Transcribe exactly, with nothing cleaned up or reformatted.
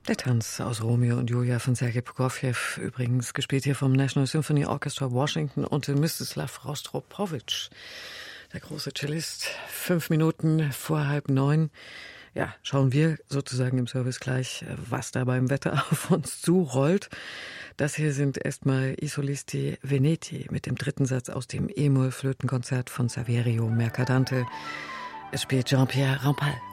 Der Tanz aus Romeo und Julia von Sergei Prokofjew, übrigens gespielt hier vom National Symphony Orchestra Washington unter Mstislav Rostropowitsch, der große Cellist. Fünf Minuten vor halb neun. Ja, schauen wir sozusagen im Service gleich, was da beim Wetter auf uns zurollt. Das hier sind erstmal I Solisti Veneti mit dem dritten Satz aus dem E-Moll-Flötenkonzert von Saverio Mercadante. Es spielt Jean-Pierre Rampal.